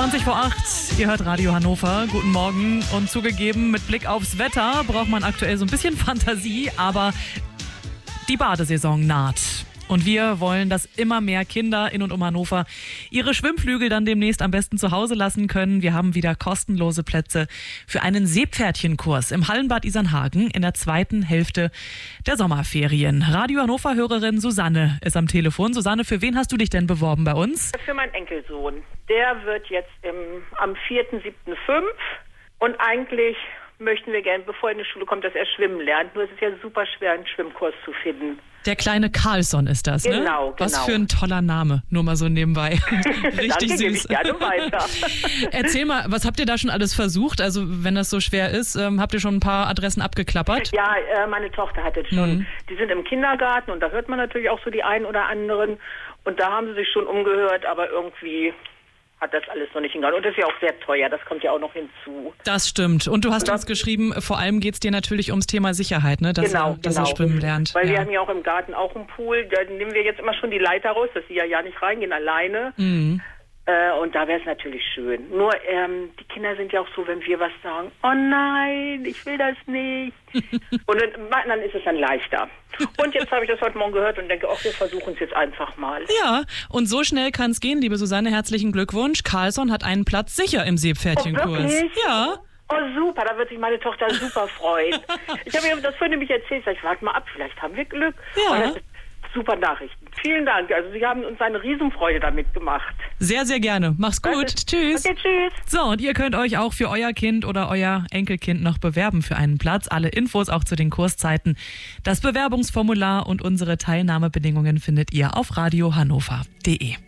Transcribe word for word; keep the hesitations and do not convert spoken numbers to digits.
zwanzig vor acht, ihr hört Radio Hannover. Guten Morgen. Und zugegeben, mit Blick aufs Wetter braucht man aktuell so ein bisschen Fantasie, aber die Badesaison naht. Und wir wollen, dass immer mehr Kinder in und um Hannover ihre Schwimmflügel dann demnächst am besten zu Hause lassen können. Wir haben wieder kostenlose Plätze für einen Seepferdchenkurs im Hallenbad Isernhagen in der zweiten Hälfte der Sommerferien. Radio Hannover-Hörerin Susanne ist am Telefon. Susanne, für wen hast du dich denn beworben bei uns? Für meinen Enkelsohn. Der wird jetzt im, am vierten siebten fünf und eigentlich möchten wir gerne, bevor er in die Schule kommt, dass er schwimmen lernt. Nur es ist ja super schwer, einen Schwimmkurs zu finden. Der kleine Carlson ist das, ne? Genau, Was genau. für ein toller Name, nur mal so nebenbei. Richtig Danke, süß. gebe ich gerne weiter. Erzähl mal, was habt ihr da schon alles versucht? Also wenn das so schwer ist, ähm, habt ihr schon ein paar Adressen abgeklappert? Ja, äh, meine Tochter hat jetzt schon, Mhm. die sind im Kindergarten und da hört man natürlich auch so die einen oder anderen und da haben sie sich schon umgehört, aber irgendwie hat das alles noch nicht hingehauen. Und das ist ja auch sehr teuer, das kommt ja auch noch hinzu. Das stimmt. Und du hast Und uns geschrieben, vor allem geht es dir natürlich ums Thema Sicherheit, ne? dass, Genau, er, dass genau. er schwimmen lernt. Weil wir ja. haben ja auch im Garten auch einen Pool, da nehmen wir jetzt immer schon die Leiter raus, dass sie ja ja nicht reingehen alleine. Mhm. Äh, und da wäre es natürlich schön. Nur ähm, die Kinder sind ja auch so, wenn wir was sagen, oh nein, ich will das nicht. Und dann, dann ist es dann leichter. Und jetzt habe ich das heute Morgen gehört und denke, ach, wir versuchen es jetzt einfach mal. Ja, und so schnell kann es gehen, liebe Susanne, herzlichen Glückwunsch. Carlson hat einen Platz sicher im Seepferdchenkurs. Oh, wirklich? Ja. Oh super, da wird sich meine Tochter super freuen. Ich habe ihr das vorhin nämlich erzählt, sag ich, warte mal ab, vielleicht haben wir Glück. Ja. Und das ist super Nachrichten. Vielen Dank. Also Sie haben uns eine Riesenfreude damit gemacht. Sehr, sehr gerne. Mach's gut. Ist, Tschüss. Okay, tschüss. So, und ihr könnt euch auch für euer Kind oder euer Enkelkind noch bewerben für einen Platz. Alle Infos auch zu den Kurszeiten, das Bewerbungsformular und unsere Teilnahmebedingungen findet ihr auf radio hannover punkt de.